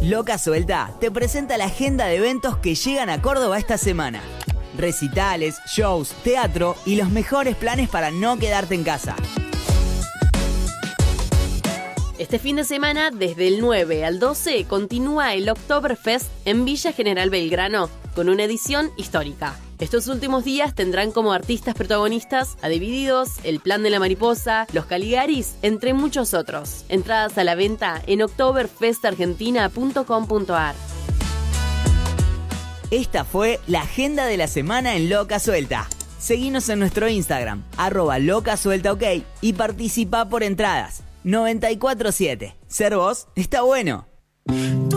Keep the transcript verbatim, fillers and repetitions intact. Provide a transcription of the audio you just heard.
Loca Suelta te presenta la agenda de eventos que llegan a Córdoba esta semana. Recitales, shows, teatro y los mejores planes para no quedarte en casa. Este fin de semana, desde el nueve al doce, continúa el Oktoberfest en Villa General Belgrano, con una edición histórica. Estos últimos días tendrán como artistas protagonistas a Divididos, El Plan de la Mariposa, Los Caligaris, entre muchos otros. Entradas a la venta en oktoberfest argentina punto com punto a r. Esta fue la agenda de la semana en Loca Suelta. Seguinos en nuestro Instagram, arroba locasueltaok, y participa por entradas. noventa y cuatro siete. Ser vos está bueno.